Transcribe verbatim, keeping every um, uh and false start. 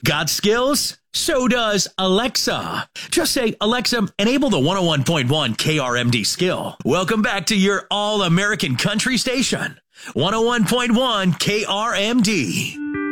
Got skills? So does Alexa. Just say, Alexa, enable the one oh one point one K R M D skill. Welcome back to your all-American country station, one oh one point one K R M D.